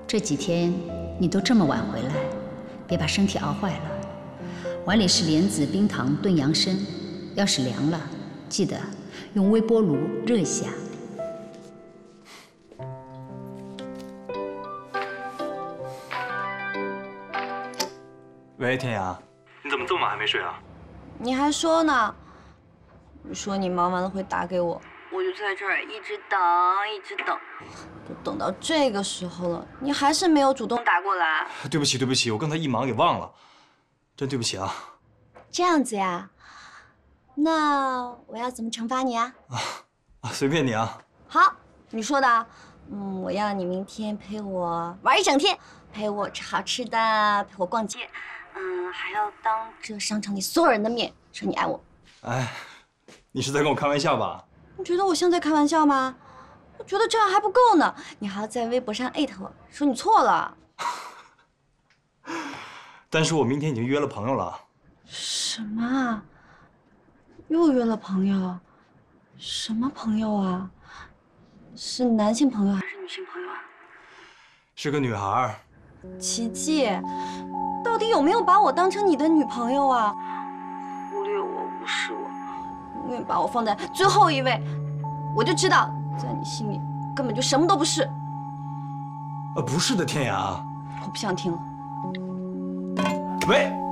这几天你都这么晚回来，别把身体熬坏了。碗里是莲子冰糖炖羊参，要是凉了，记得用微波炉热一下。 喂，天涯，你怎么这么晚还没睡啊？ 你还说呢？你说你忙完了会打给我，我就在这儿一直等，一直等，都等到这个时候了，你还是没有主动打过来。 对不起，对不起，我刚才一忙给忘了，真对不起啊。 这样子呀？那我要怎么惩罚你啊？ 随便你啊。 好，你说的。我要你明天陪我玩一整天，陪我吃好吃的，陪我逛街。还要当着商场里所有人的面说你爱我。 哎，你是在跟我开玩笑吧？ 你觉得我像在开玩笑吗？我觉得这样还不够呢，你还要在微博上艾特我说你错了。 但是我明天已经约了朋友了。 什么啊？又约了朋友？什么朋友啊？是男性朋友还是女性朋友啊？ 是个女孩。 琪琪，到底有没有把我当成你的女朋友啊？忽略我，无视我，永远把我放在最后一位，我就知道，在你心里根本就什么都不是。 不是的，天涯。 我不想听了。 喂。